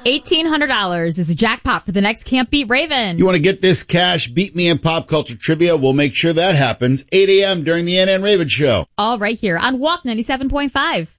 $1,800 is a jackpot for the next Can't Beat Raven. You want to get this cash? Beat me in pop culture trivia. We'll make sure that happens 8 a.m. during the NN Raven Show. All right here on Walk 97.5.